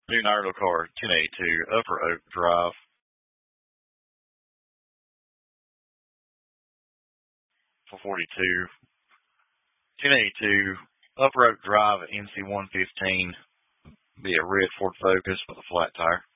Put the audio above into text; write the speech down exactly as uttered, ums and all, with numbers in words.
New Naruto car, ten eighty-two, Upper Oak Drive. four forty-two, ten eighty-two, Upper Oak Drive at N C one fifteen. Be a red Ford Focus with a flat tire.